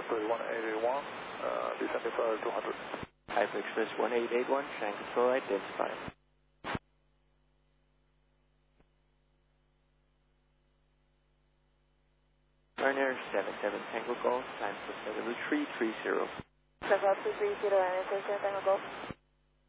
1881, descending for 200. Alpha Express 1881, Shanghai Control identified. Ryanair 77 Tango Golf, time for 7 330. 7 230, Ryanair 77 Tango Golf.